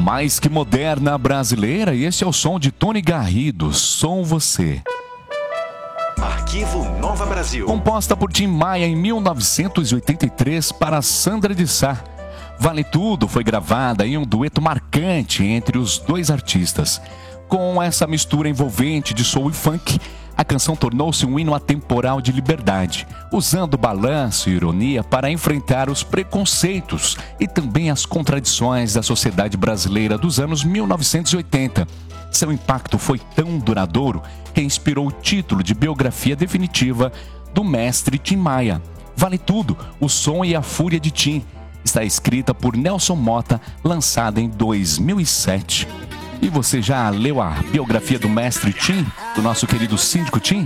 Mais que moderna brasileira, e esse é o som de Tony Garrido, Som Você. Arquivo Nova Brasil. Composta por Tim Maia em 1983 para Sandra de Sá. Vale Tudo foi gravada em um dueto marcante entre os dois artistas. Com essa mistura envolvente de soul e funk, a canção tornou-se um hino atemporal de liberdade, usando balanço e ironia para enfrentar os preconceitos e também as contradições da sociedade brasileira dos anos 1980. Seu impacto foi tão duradouro que inspirou o título de biografia definitiva do mestre Tim Maia. Vale Tudo, o som e a fúria de Tim. Está escrita por Nelson Motta, lançada em 2007. E você já leu a biografia do mestre Tim, do nosso querido síndico Tim?